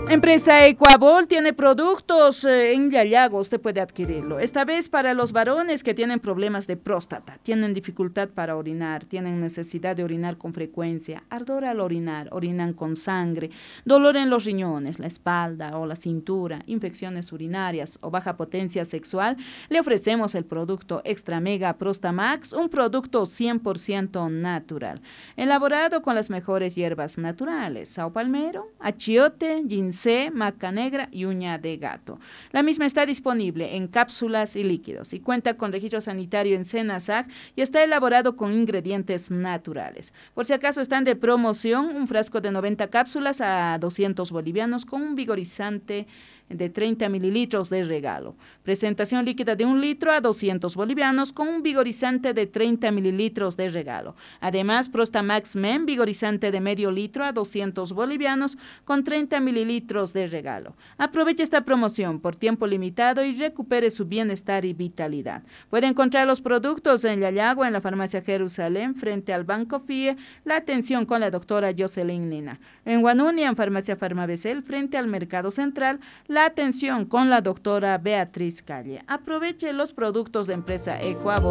Empresa Ecuabol tiene productos en Yayago, usted puede adquirirlo. Esta vez para los varones que tienen problemas de próstata, tienen dificultad para orinar, tienen necesidad de orinar con frecuencia, ardor al orinar, orinan con sangre, dolor en los riñones, la espalda o la cintura, infecciones urinarias o baja potencia sexual, le ofrecemos el producto Extra Mega Prostamax, un producto 100% natural, elaborado con las mejores hierbas naturales, sao palmero, achiote, ginseng, maca negra y uña de gato. La misma está disponible en cápsulas y líquidos y cuenta con registro sanitario en SENASAC y está elaborado con ingredientes naturales. Por si acaso están de promoción, un frasco de 90 cápsulas a 200 bolivianos con un vigorizante de 30 mililitros de regalo. Presentación líquida de 1 litro a 200 bolivianos con un vigorizante de 30 mililitros de regalo. Además, Prostamax Men, vigorizante de medio litro a 200 bolivianos con 30 mililitros de regalo. Aproveche esta promoción por tiempo limitado y recupere su bienestar y vitalidad. Puede encontrar los productos en Yayago, en la farmacia Jerusalén, frente al Banco FIE, la atención con la doctora Jocelyn Nena. En Guanuni, en farmacia Farmabecel, frente al Mercado Central, la atención con la doctora Beatriz Calle. Aproveche los productos de empresa Ecuabol.